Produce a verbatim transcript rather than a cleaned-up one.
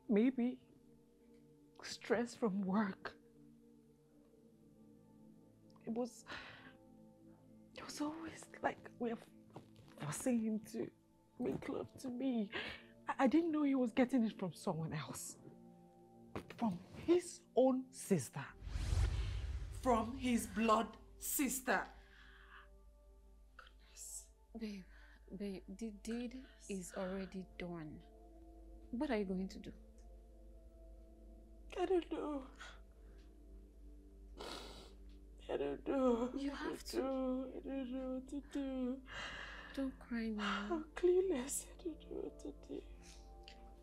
Maybe stress from work. It was, it was always like we're forcing him to make love to me. I, I didn't know he was getting it from someone else. From his own sister. From his blood sister. Goodness. Babe, babe, the deed is already done. What are you going to do? I don't know. I don't know. You I have to. Know. I don't know what to do. Don't cry now. I'm clueless. I don't know what to do.